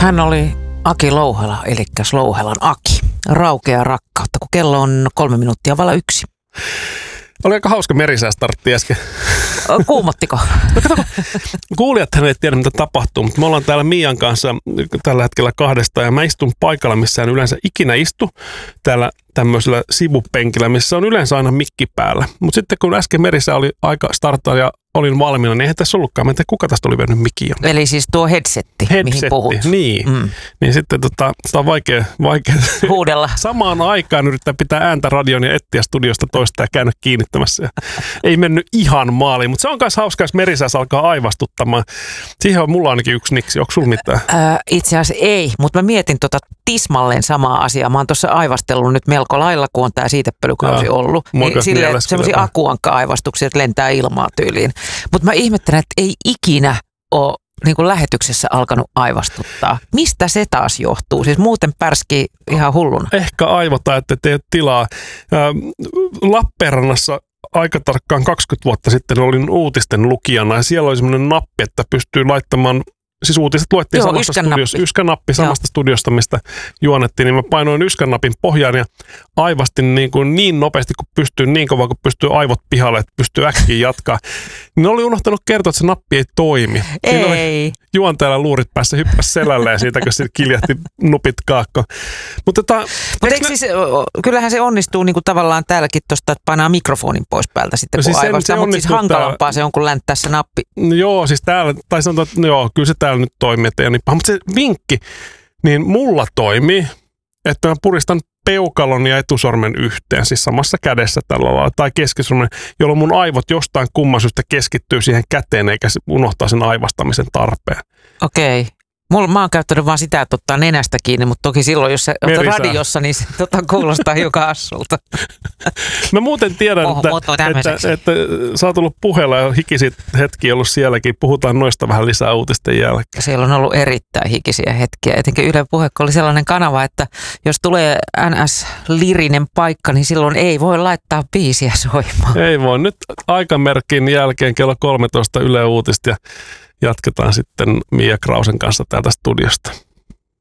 Hän oli Aki Louhela, eli Louhelan Aki. Raukea rakkautta, kun kello on 3 minuuttia vailla 1. Oli aika hauska merisäästartti äsken. Kuumottiko? No kato, kuulijathan ei tiedä, mitä tapahtuu, mutta me ollaan täällä Mian kanssa tällä hetkellä 2 ja mä istun paikalla, missä en yleensä ikinä istu, täällä tämmöisellä sivupenkillä, missä on yleensä aina mikki päällä. Mutta sitten kun äsken merissä oli aika starttaa ja olin valmiina, niin eihän tässä ollutkaan. Mä en tiedä, kuka tästä oli vienyt mikiä. Eli siis tuo headsetti, mihin puhut. Niin. Niin sitten sitä on vaikea huudella. Samaan aikaan yrittää pitää ääntä radion ja etsiä studiosta toista ja käydä kiinnittämässä. Ei mennyt ihan maaliin, mutta se on myös hauskaa, jos merisääs alkaa aivastuttamaan. Siihen on mulla ainakin yksi niksi. Onko sulla mitään? Itse asiassa ei, mutta mä mietin tismalleen samaa asiaa. Mä oon tuossa aivastellut nyt melko lailla, kun on tää siitepölykausi ollut. Niin silleen semmoisia akuankka-aivastuksia, että lentää ilmaa tyyliin. Mutta mä ihmettelen, että ei ikinä ole niin kuin lähetyksessä alkanut aivastuttaa. Mistä se taas johtuu? Siis muuten pärskii ihan hulluna. Ehkä aivota, että tee tilaa. Lappeenrannassa aika tarkkaan 20 vuotta sitten olin uutisten lukijana ja siellä oli semmoinen nappi, että pystyy laittamaan. Siis uutiset luettiin samasta studiosta, yskänappi samasta studiosta, mistä juonettiin, niin mä painoin yskänapin pohjaan ja aivastin niin nopeasti kuin pystyy, niin kovaa kuin pystyy aivot pihalle, että pystyy äkkiä jatkaa. Niin oli unohtanut kertoa, että se nappi ei toimi. Siinä oli juontajalla luurit päässä, hyppäsi selälle ja siitä, kun se kiljahti nupit kaakko. Mutta siis, kyllähän se onnistuu niin kuin tavallaan täälläkin tuosta, että painaa mikrofonin pois päältä sitten, kun siis aivastaa, mutta siis hankalampaa se on, kun länttää se nappi. Joo, siis täällä, tai sanotaan, että joo, kyllä se täällä nyt toimii, että ei ole niin paha. Mutta se vinkki, niin mulla toimii, että mä puristan peukalon ja etusormen yhteen, siis samassa kädessä tällä lailla, tai keskisormen, jolloin mun aivot jostain kumman syystä keskittyy siihen käteen, eikä unohtaa sen aivastamisen tarpeen. Okei. Mä oon käyttänyt vaan sitä, että ottaa nenästä kiinni, mutta toki silloin, jos sä oot radiossa, niin se kuulostaa hiukan assulta. Mä muuten tiedän, että sä oot ollut puheella ja hikisit hetkiä ollut sielläkin. Puhutaan noista vähän lisää uutisten jälkeen. Siellä on ollut erittäin hikisiä hetkiä. Etenkin Yle Puhe, kun oli sellainen kanava, että jos tulee NS-lirinen paikka, niin silloin ei voi laittaa biisiä soimaan. Ei voi. Nyt aikamerkin jälkeen kello 13 Yle Uutista ja jatketaan sitten Mia Krausen kanssa täältä studiosta.